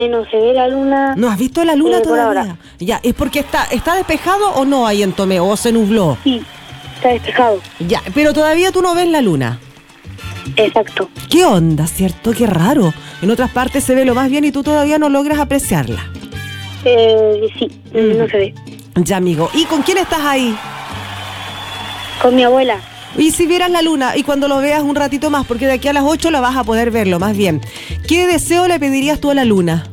no se ve la luna. ¿No has visto la luna por todavía? ahora. Ya, ¿es porque está despejado o no ahí en Tomé? ¿O se nubló? Sí, está despejado. Ya, pero todavía tú no ves la luna. Exacto. ¿Qué onda, cierto? Qué raro. En otras partes se ve lo más bien y tú todavía no logras apreciarla. Sí, no se ve. Ya, amigo. ¿Y con quién estás ahí? Con mi abuela. Y si vieras la luna y cuando lo veas un ratito más, porque de aquí a las 8 la vas a poder verlo, más bien. ¿Qué deseo le pedirías tú a la luna?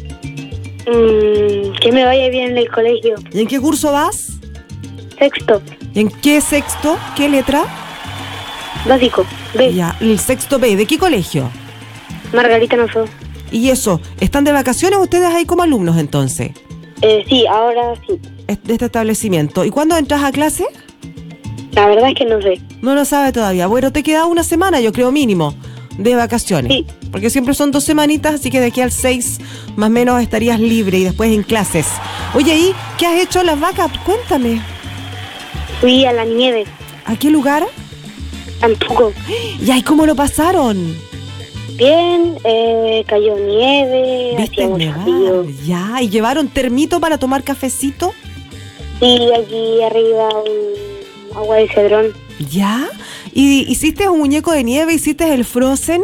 Que me vaya bien en el colegio. ¿Y en qué curso vas? Sexto, ¿Y en qué sexto? ¿Qué letra? básico, B. Ya, el sexto B. ¿De qué colegio? Margarita Nassau. Y eso, ¿están de vacaciones ustedes ahí como alumnos entonces? Sí, ahora sí. De este establecimiento. ¿Y cuándo entras a clase? La verdad es que no sé. No lo sabe todavía. Bueno, te queda una semana, yo creo mínimo, de vacaciones. Sí. Porque siempre son 2 semanitas, así que de aquí al 6 más o menos estarías libre y después en clases. Oye, ¿y qué has hecho en las vacas? Cuéntame. Fui a la nieve, ¿A qué lugar? Tampoco. ¿Y ahí cómo lo pasaron? Bien, cayó nieve, ¿Viste hacía mucho nevar? frío. Ya, ¿y llevaron termito para tomar cafecito? Y aquí arriba un agua de cedrón. Ya. ¿Y hiciste un muñeco de nieve? ¿Hiciste el Frozen?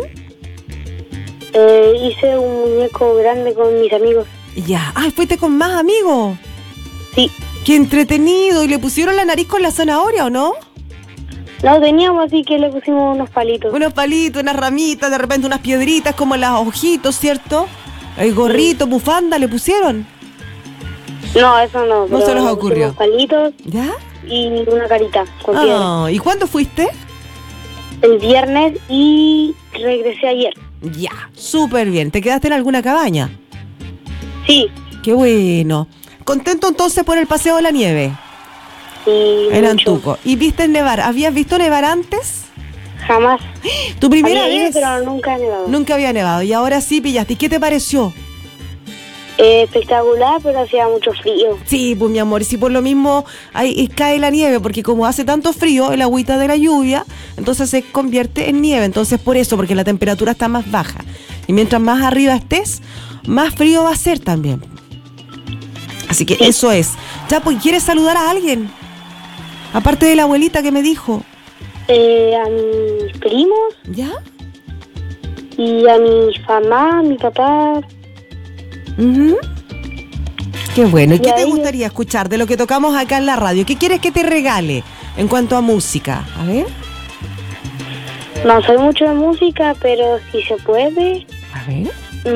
Hice un muñeco grande con mis amigos. Ya. Ay, fuiste con más amigos. Sí. Qué entretenido. ¿Y le pusieron la nariz con la zanahoria o no? No teníamos, así que le pusimos unos palitos. Unos palitos, unas ramitas, de repente unas piedritas como los ojitos, ¿cierto? El gorrito, bufanda, ¿le pusieron? No, eso no. No pero se les le ocurrió. pusimos palitos ¿Ya? y una carita con piedra. ¿Y cuándo fuiste? El viernes y regresé ayer. Ya, súper bien. ¿Te quedaste en alguna cabaña? Sí. Qué bueno. ¿Contento entonces por el paseo de la nieve? Y En mucho. Antuco. ¿Y viste nevar? ¿Habías visto nevar antes? Jamás. ¿Tu primera Había ido, vez? pero nunca he nevado. Nunca había nevado y ahora sí pillaste. ¿Y qué te pareció? Espectacular, pero hacía mucho frío. Sí, pues mi amor, si por lo mismo ahí cae la nieve, porque como hace tanto frío, el agüita de la lluvia, entonces se convierte en nieve. Entonces por eso, porque la temperatura está más baja. Y mientras más arriba estés, más frío va a ser también. Así que eso es. Ya, pues, ¿quieres saludar a alguien? Aparte de la abuelita que me dijo. A mis primos ¿Ya? y a mi mamá, mi papá. Ujú. Qué bueno. ¿Y qué Y te ahí- gustaría escuchar de lo que tocamos acá en la radio? ¿Qué quieres que te regale en cuanto a música? A ver. No soy mucho de música, pero si se puede. A ver.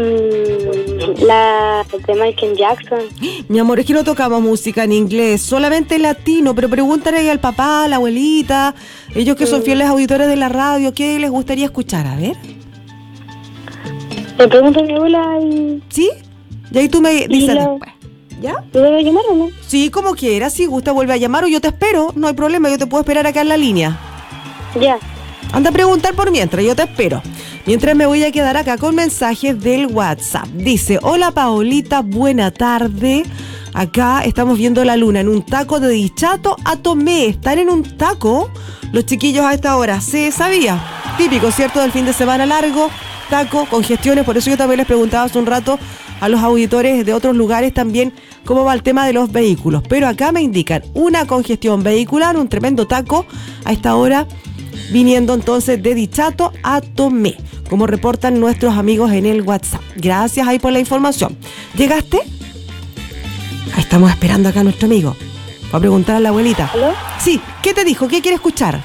La de Michael Jackson. Mi amor, es que no tocamos música en inglés, solamente en latino, pero pregúntale ahí al papá, a la abuelita, ellos que son fieles auditores de la radio, ¿qué les gustaría escuchar? A ver. Le pregunto a mi abuela y ¿Sí? Y ahí tú me dices después. ¿Ya? ¿le debo llamar o no? Sí, como quieras, si gusta vuelve a llamar o yo te espero, no hay problema, yo te puedo esperar acá en la línea. Ya. Anda a preguntar por mientras, yo te espero. Mientras me voy a quedar acá con mensajes del WhatsApp. Dice, hola Paolita, buena tarde. Acá estamos viendo la luna en un taco de Dichato a Tomé. ¿Están en un taco? Los chiquillos a esta hora, se sabía. Típico, ¿cierto? Del fin de semana largo, taco, congestiones. Por eso yo también les preguntaba hace un rato a los auditores de otros lugares también cómo va el tema de los vehículos. Pero acá me indican una congestión vehicular, un tremendo taco a esta hora, viniendo entonces de Dichato a Tomé, como reportan nuestros amigos en el WhatsApp. Gracias ahí por la información. ¿Llegaste? Ahí estamos esperando acá a nuestro amigo. Va a preguntar a la abuelita. ¿Aló? Sí, ¿qué te dijo? ¿Qué quiere escuchar?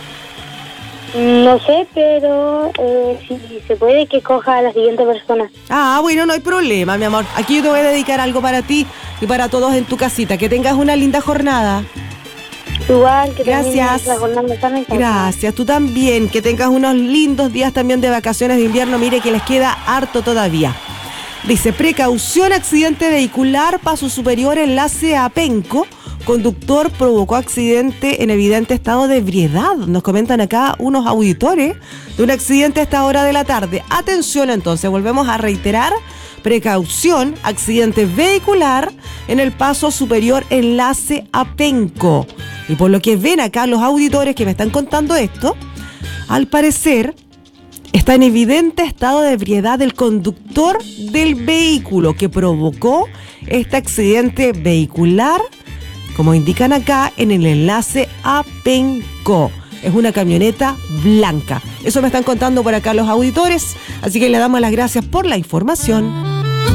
No sé, pero si se puede que coja a la siguiente persona. Ah, bueno, no hay problema, mi amor. Aquí yo te voy a dedicar algo para ti y para todos en tu casita. Que tengas una linda jornada. Igual que Gracias. la jornada sana y sana. Gracias, tú también. Que tengas unos lindos días también de vacaciones de invierno. Mire que les queda harto todavía. Dice, precaución, accidente vehicular, paso superior, enlace a Penco. Conductor provocó accidente en evidente estado de ebriedad. Nos comentan acá unos auditores de un accidente a esta hora de la tarde. Atención entonces, volvemos a reiterar. Precaución, accidente vehicular en el paso superior, enlace a Penco. Y por lo que ven acá los auditores que me están contando esto, al parecer Está en evidente estado de ebriedad el conductor del vehículo que provocó este accidente vehicular, como indican acá en el enlace a Penco. Es una camioneta blanca. Eso me están contando por acá los auditores, así que le damos las gracias por la información.